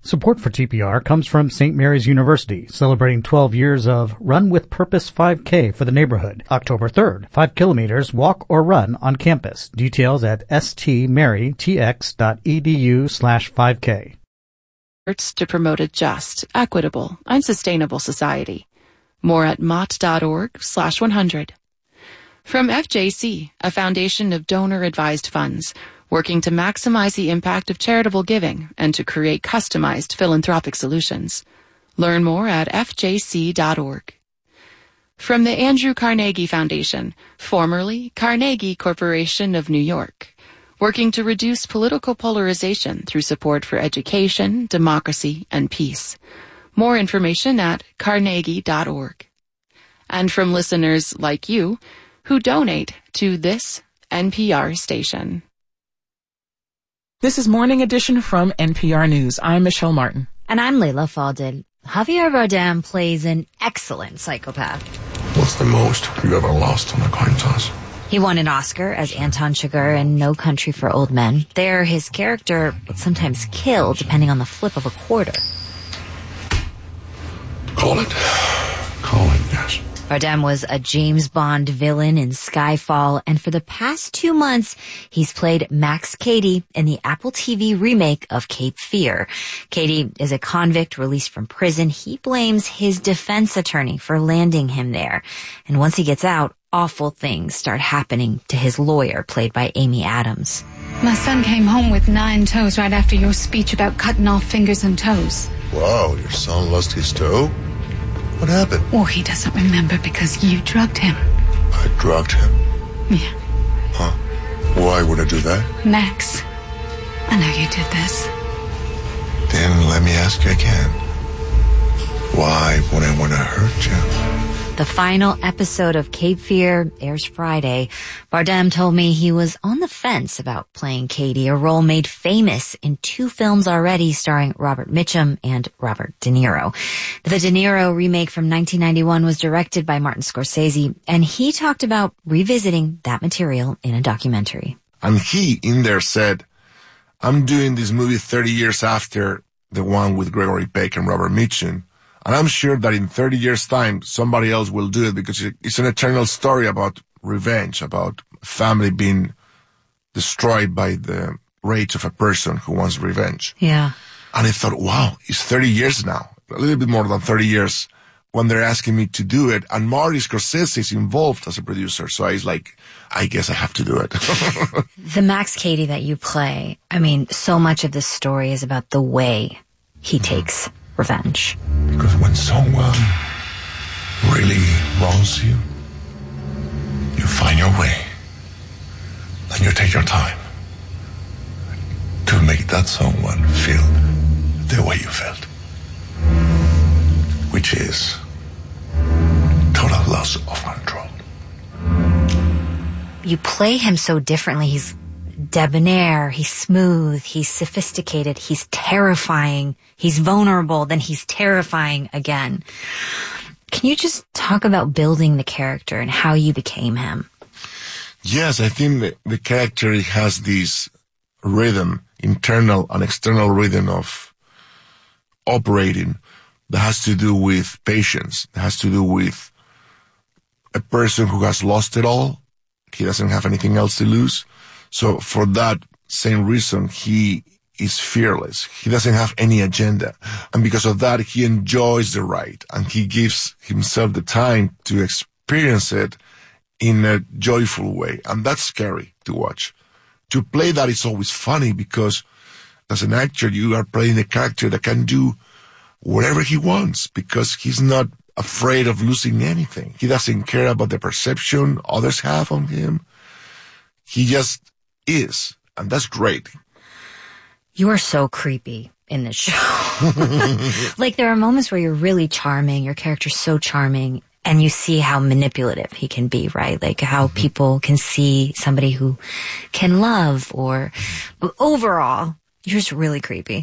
Support for TPR comes from St. Mary's University, celebrating 12 years of Run with Purpose 5K for the neighborhood. October 3rd, 5 kilometers, walk or run on campus. Details at stmarytx.edu/5K. To promote a just, equitable, and sustainable society. More at mott.org/100. From FJC, a foundation of donor-advised funds, working to maximize the impact of charitable giving and to create customized philanthropic solutions. Learn more at fjc.org. From the Andrew Carnegie Foundation, formerly Carnegie Corporation of New York, working to reduce political polarization through support for education, democracy, and peace. More information at carnegie.org. And from listeners like you who donate to this NPR station. This is Morning Edition from NPR News. I'm Michelle Martin. And I'm Leila Fadel. Javier Bardem plays an excellent psychopath. What's the most you ever lost on a coin toss? He won an Oscar as Anton Chigurh in No Country for Old Men. There, his character would sometimes kill depending on the flip of a quarter. Call it, yes. Bardem was a James Bond villain in Skyfall, and for the past 2 months, he's played Max Cady in the Apple TV remake of Cape Fear. Cady is a convict released from prison. He blames his defense attorney for landing him there. And once he gets out, awful things start happening to his lawyer, played by Amy Adams. My son came home with 9 toes right after your speech about cutting off fingers and toes. Wow, your son lost his toe? What happened? Oh, he doesn't remember because you drugged him. I drugged him? Yeah. Huh? Why would I do that? Max, I know you did this. Then let me ask you again. Why would I want to hurt you? The final episode of Cape Fear airs Friday. Bardem told me he was on the fence about playing Cady, a role made famous in 2 films already starring Robert Mitchum and Robert De Niro. The De Niro remake from 1991 was directed by Martin Scorsese, and he talked about revisiting that material in a documentary. And he, in there, said, I'm doing this movie 30 years after the one with Gregory Peck and Robert Mitchum. And I'm sure that in 30 years' time, somebody else will do it because it's an eternal story about revenge, about family being destroyed by the rage of a person who wants revenge. Yeah. And I thought, wow, it's 30 years now, a little bit more than 30 years when they're asking me to do it. And Marty Scorsese is involved as a producer. So I was like, I guess I have to do it. The Max Cady that you play, I mean, so much of this story is about the way he takes revenge. Because when someone really wrongs you, you find your way. And you take your time to make that someone feel the way you felt. Which is total loss of control. You play him so differently. He's debonair, he's smooth, he's sophisticated, he's terrifying, he's vulnerable, then he's terrifying again. Can you just talk about building the character and how you became him? Yes, I think the character has this rhythm, internal and external rhythm of operating that has to do with patience, that has to do with a person who has lost it all. He doesn't have anything else to lose. So for that same reason, he is fearless. He doesn't have any agenda. And because of that, he enjoys the ride and he gives himself the time to experience it in a joyful way. And that's scary to watch. To play that is always funny because as an actor, you are playing a character that can do whatever he wants because he's not afraid of losing anything. He doesn't care about the perception others have on him. He just is, and that's great. You are so creepy in this show. Like, there are moments where you're really charming, your character's so charming, and you see how manipulative he can be, right? Like, how people can see somebody who can love, but overall, you're just really creepy.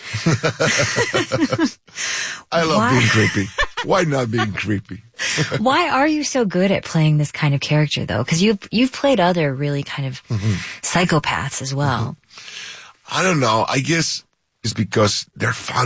I love being creepy. Why not being creepy? Why are you so good at playing this kind of character, though? Because you've played other really kind of psychopaths as well. I don't know. I guess it's because they're fun.